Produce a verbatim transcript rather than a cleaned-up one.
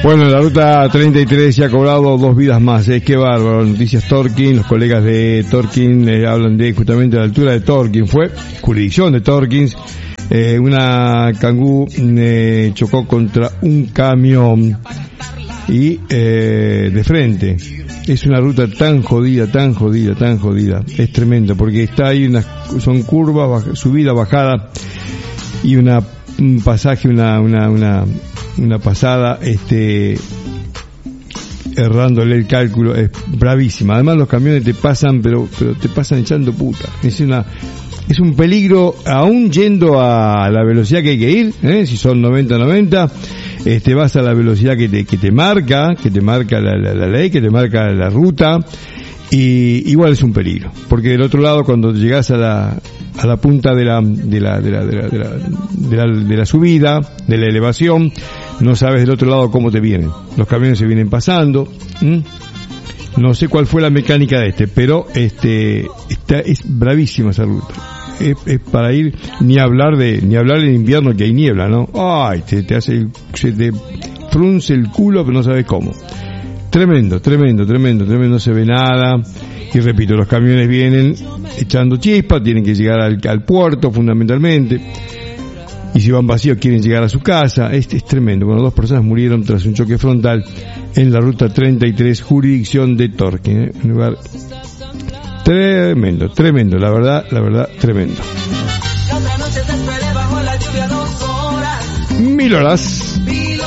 Bueno, la ruta treinta y tres ya ha cobrado dos vidas más, ¿eh? Qué bárbaro. Noticias Torquín, los colegas de Torquín eh, hablan de justamente la altura de Torquín, fue jurisdicción de Torquín, eh, una cangú eh, chocó contra un camión y eh, de frente. Es una ruta tan jodida, tan jodida, tan jodida, es tremendo, porque está ahí unas, son curvas, baja, subida, bajada y una, un pasaje, una, una, una una pasada, este, errándole el cálculo, es bravísima. Además los camiones te pasan, pero, pero te pasan echando puta. Es una, es un peligro, aún yendo a la velocidad que hay que ir, ¿eh? Si son noventa noventa, este, vas a la velocidad que te, que te marca, que te marca la, la, la ley, que te marca la ruta, y igual es un peligro, porque del otro lado cuando llegas a la, a la punta de la, de la, de la, de la, de la, de la, de la subida, de la elevación, no sabes del otro lado cómo te vienen. Los camiones se vienen pasando. ¿Mm? No sé cuál fue la mecánica de este, pero este, está, es bravísima esa ruta. Es, es para ir, ni hablar de, ni hablar en invierno que hay niebla, ¿no? Ay, te, te hace, se te frunce el culo, pero no sabes cómo. Tremendo, tremendo, tremendo, tremendo, no se ve nada. Y repito, los camiones vienen echando chispa, tienen que llegar al, al puerto fundamentalmente. Y si van vacíos quieren llegar a su casa. Este es tremendo. Bueno, dos personas murieron tras un choque frontal en la ruta treinta y tres, jurisdicción de Torquín, ¿eh? Un lugar tremendo, tremendo, la verdad, la verdad, tremendo. Mil horas.